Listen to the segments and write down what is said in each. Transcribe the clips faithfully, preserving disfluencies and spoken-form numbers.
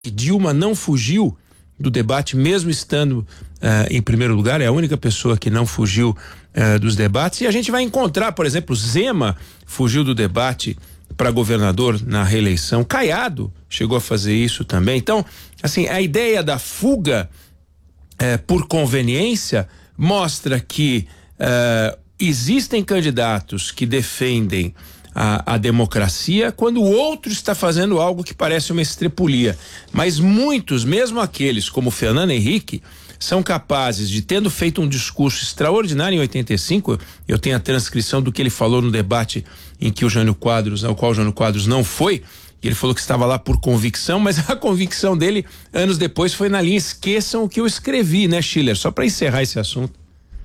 Dilma não fugiu do debate, mesmo estando uh, em primeiro lugar, é a única pessoa que não fugiu uh, dos debates. E a gente vai encontrar, por exemplo, Zema fugiu do debate para governador na reeleição. Caiado chegou a fazer isso também. Então, assim, a ideia da fuga uh, por conveniência mostra que uh, existem candidatos que defendem A, a democracia quando o outro está fazendo algo que parece uma estrepulia. Mas muitos, mesmo aqueles como Fernando Henrique, são capazes de, tendo feito um discurso extraordinário em oitenta e cinco, eu tenho a transcrição do que ele falou no debate em que o Jânio Quadros, ao qual o Jânio Quadros não foi, e ele falou que estava lá por convicção, mas a convicção dele, anos depois, foi na linha: esqueçam o que eu escrevi, né, Schiller? Só para encerrar esse assunto.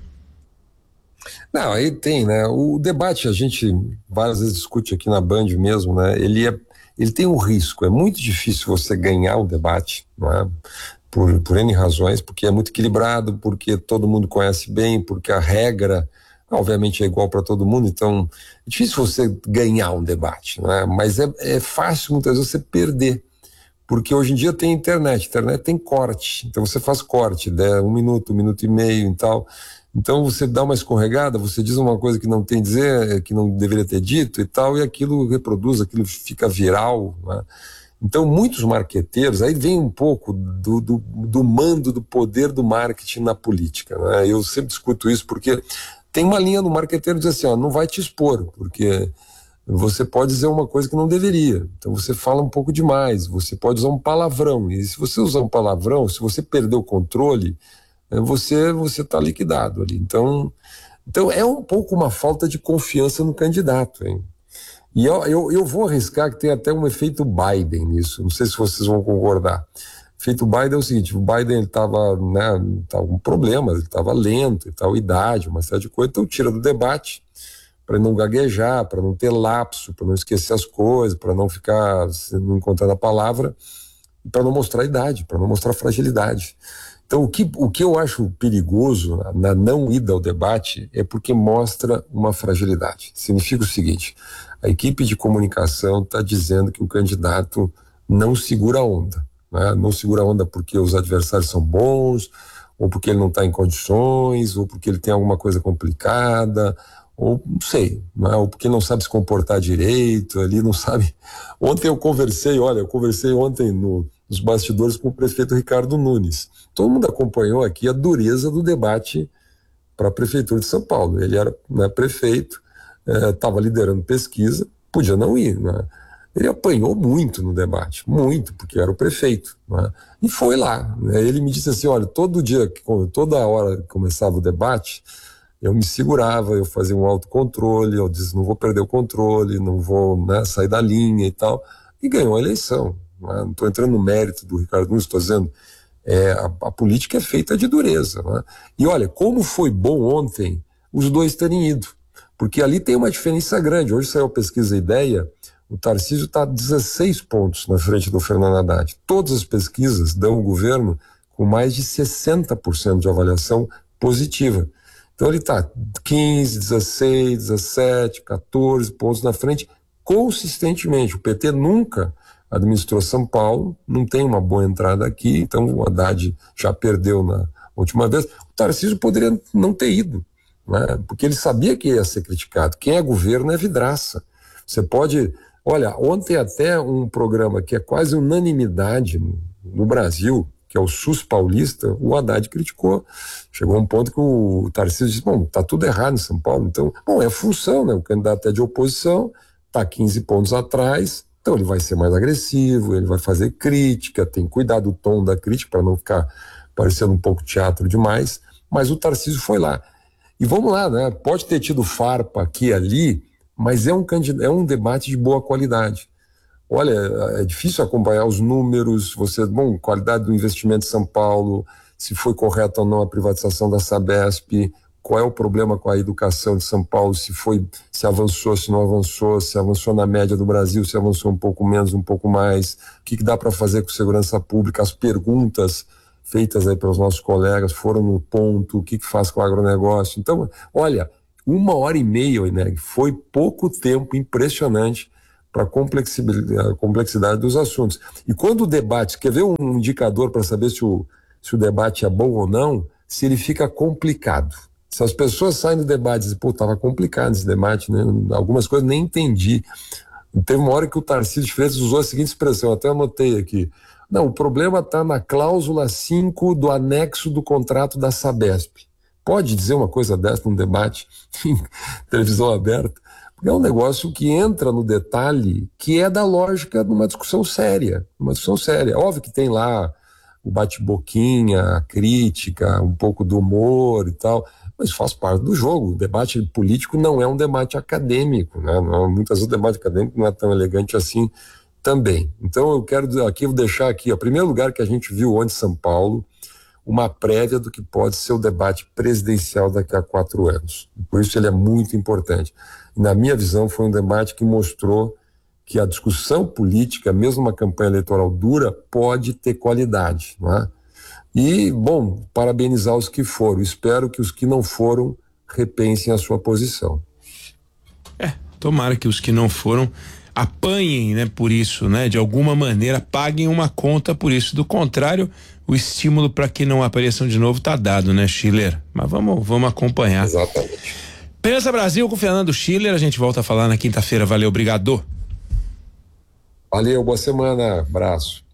Não, aí tem, né? O debate, a gente várias vezes discute aqui na Band mesmo, né? Ele, é, ele tem um risco, é muito difícil você ganhar um debate, não é? Por, por N razões, porque é muito equilibrado, porque todo mundo conhece bem, porque a regra, obviamente, é igual para todo mundo, então é difícil você ganhar um debate, não é? Mas é, é fácil muitas vezes você perder, porque hoje em dia tem internet, internet tem corte, então você faz corte, né? um minuto, um minuto e meio e tal. Então você dá uma escorregada, você diz uma coisa que não tem a dizer, que não deveria ter dito e tal, e aquilo reproduz, aquilo fica viral, né? Então muitos marqueteiros, aí vem um pouco do, do, do mando do poder do marketing na política, né? Eu sempre discuto isso porque tem uma linha no marqueteiro que diz assim, ó, não vai te expor, porque você pode dizer uma coisa que não deveria, então você fala um pouco demais, você pode usar um palavrão, e se você usar um palavrão, se você perder o controle, você você está liquidado ali. Então, então é um pouco uma falta de confiança no candidato, hein? E eu, eu, eu vou arriscar que tem até um efeito Biden nisso, não sei se vocês vão concordar. O efeito Biden é o seguinte: o Biden estava, né, tava com problemas, ele estava lento e tal, idade, uma série de coisas, então tira do debate para não gaguejar, para não ter lapso, para não esquecer as coisas, para não ficar não encontrando a palavra, para não mostrar idade, para não mostrar fragilidade. Então, o que, o que eu acho perigoso na não ida ao debate é porque mostra uma fragilidade. Significa o seguinte: a equipe de comunicação está dizendo que o candidato não segura a onda, né? Não segura a onda porque os adversários são bons, ou porque ele não está em condições, ou porque ele tem alguma coisa complicada, ou não sei, né? Ou porque não sabe se comportar direito, ali não sabe. Ontem eu conversei, olha, eu conversei ontem no nos bastidores com o prefeito Ricardo Nunes. Todo mundo acompanhou aqui a dureza do debate para a prefeitura de São Paulo. Ele era, né, prefeito, estava eh, liderando pesquisa, podia não ir, né? Ele apanhou muito no debate, muito, porque era o prefeito, né? E foi lá, né? Ele me disse assim, olha, todo dia, toda hora que começava o debate, eu me segurava, eu fazia um autocontrole, eu disse, não vou perder o controle, não vou, né, sair da linha e tal, e ganhou a eleição. Não estou entrando no mérito do Ricardo Nunes, estou dizendo, é, a, a política é feita de dureza, né? E olha, como foi bom ontem os dois terem ido, porque ali tem uma diferença grande. Hoje saiu a pesquisa Ideia, o Tarcísio está dezesseis pontos na frente do Fernando Haddad. Todas as pesquisas dão o governo com mais de sessenta por cento de avaliação positiva. Então ele está quinze, dezesseis, dezessete, quatorze pontos na frente consistentemente. O P T nunca administrou São Paulo, não tem uma boa entrada aqui, então o Haddad já perdeu na última vez. O Tarcísio poderia não ter ido, né? Porque ele sabia que ia ser criticado. Quem é governo é vidraça. Você pode... Olha, ontem até um programa que é quase unanimidade no, no Brasil, que é o SUS paulista, o Haddad criticou. Chegou a um ponto que o Tarcísio disse, bom, tá tudo errado em São Paulo, então, bom, é função, né? O candidato é de oposição, tá quinze pontos atrás, então ele vai ser mais agressivo, ele vai fazer crítica, tem que cuidar do tom da crítica para não ficar parecendo um pouco teatro demais, mas o Tarcísio foi lá. E vamos lá, né? Pode ter tido farpa aqui e ali, mas é um, é um debate de boa qualidade. Olha, é difícil acompanhar os números, você, bom, qualidade do investimento em São Paulo, se foi correta ou não a privatização da Sabesp, qual é o problema com a educação de São Paulo, se foi, se avançou, se não avançou, se avançou na média do Brasil, se avançou um pouco menos, um pouco mais, o que, que dá para fazer com segurança pública, as perguntas feitas aí pelos nossos colegas foram no ponto, o que, que faz com o agronegócio. Então, olha, uma hora e meia, né, foi pouco tempo, impressionante, para a complexidade, complexidade dos assuntos. E quando o debate, quer ver um indicador para saber se o, se o debate é bom ou não, se ele fica complicado. Se as pessoas saem do debate e dizem, pô, estava complicado esse debate, né? Algumas coisas nem entendi. Teve uma hora que o Tarcísio de Freitas usou a seguinte expressão, até anotei aqui. Não, o problema está na cláusula cinco do anexo do contrato da Sabesp. Pode dizer uma coisa dessa num debate em televisão aberta? Porque é um negócio que entra no detalhe que é da lógica de uma discussão séria. Uma discussão séria. Óbvio que tem lá o bate-boquinha, a crítica, um pouco do humor e tal, mas faz parte do jogo. O debate político não é um debate acadêmico, né? Não, muitas vezes o debate acadêmico não é tão elegante assim também. Então eu quero aqui, vou deixar aqui, o primeiro lugar que a gente viu ontem em São Paulo, uma prévia do que pode ser o debate presidencial daqui a quatro anos. Por isso ele é muito importante. Na minha visão, foi um debate que mostrou que a discussão política, mesmo uma campanha eleitoral dura, pode ter qualidade, não é? E, bom, parabenizar os que foram. Espero que os que não foram repensem a sua posição. É, tomara que os que não foram apanhem, né, por isso, né, de alguma maneira paguem uma conta por isso. Do contrário, o estímulo para que não apareçam de novo tá dado, né, Schiller? Mas vamos, vamos acompanhar. Exatamente. Pensa Brasil com o Fernando Schiller, a gente volta a falar na quinta-feira. Valeu, obrigado. Valeu, boa semana, abraço.